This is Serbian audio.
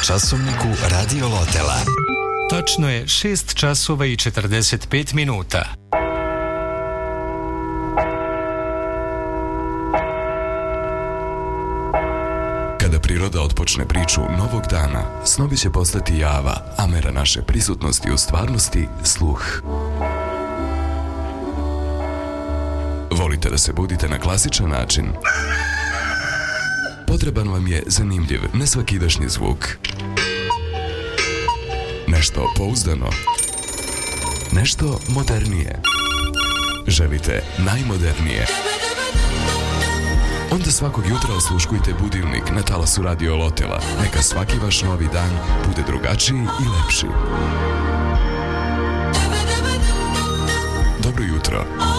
časovniku Radio Lotela. Tačno je 6 časova i 45 minuta. Kada priroda otpočne priču novog dana, snovi će postati java, a mera naše prisutnosti u stvarnosti sluh. Volite da se budite na klasičan način? Potreban vam je zanimljiv, nesvakidašnji zvuk. Nešto pouzdano. Nešto modernije. Želite najmodernije? Onda svakog jutra osluškujte budilnik na talasu Radio Lotela. Neka svaki vaš novi dan bude drugačiji i lepši. Dobro jutro.